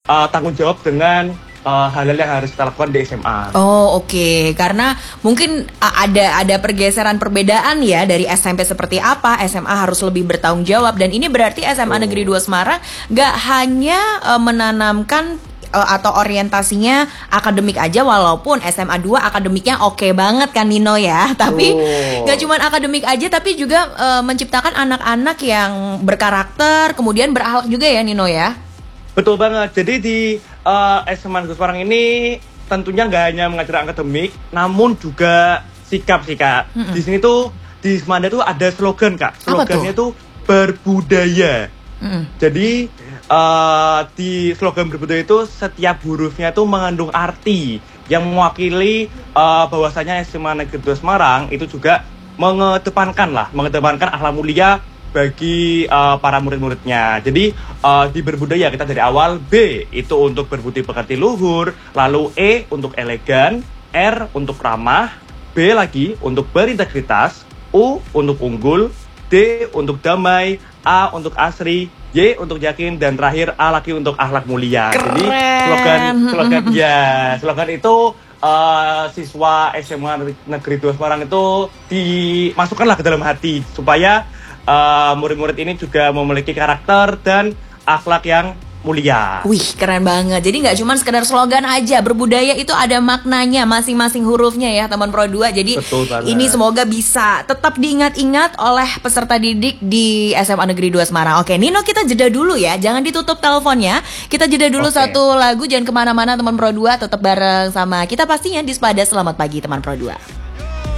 tanggung jawab dengan hal-hal yang harus kita lakukan di SMA. Oh, oke. Karena mungkin ada pergeseran perbedaan ya dari SMP seperti apa, SMA harus lebih bertanggung jawab, dan ini berarti SMA Negeri 2 Semarang gak hanya menanamkan atau orientasinya akademik aja, walaupun SMA 2 akademiknya oke banget kan Nino ya. Tapi gak cuma akademik aja, tapi juga menciptakan anak-anak yang berkarakter, kemudian berakhlak juga ya Nino ya. Betul banget. Jadi di SMA Negeri Semarang ini tentunya nggak hanya mengajar akademik, namun juga sikap sih Kak. Di sini tuh di Semanda tuh ada slogan Kak. Slogannya tuh berbudaya. Jadi di slogan berbudaya itu setiap hurufnya tuh mengandung arti yang mewakili bahwasanya SMA Negeri 2 Semarang itu juga mengedepankan akhlak mulia bagi para murid-muridnya. Jadi di berbudaya kita dari awal, B itu untuk berbudi pekerti luhur, lalu E untuk elegan, R untuk ramah, B lagi untuk berintegritas, U untuk unggul, D untuk damai, A untuk asri, Y untuk yakin, dan terakhir A lagi untuk akhlak mulia. Keren. Jadi slogan itu siswa SMA Negeri 2 Semarang itu dimasukkanlah ke dalam hati supaya murid-murid ini juga memiliki karakter dan akhlak yang mulia. Wih, keren banget. Jadi nggak cuma sekedar slogan aja, berbudaya itu ada maknanya masing-masing hurufnya ya teman Pro 2. Jadi ini semoga bisa tetap diingat-ingat oleh peserta didik di SMA Negeri 2 Semarang. Oke, Nino, kita jeda dulu ya. Jangan ditutup teleponnya. Kita jeda dulu satu lagu, jangan kemana-mana teman Pro 2. Tetap bareng sama kita pastinya di Sepada. Selamat pagi teman Pro 2.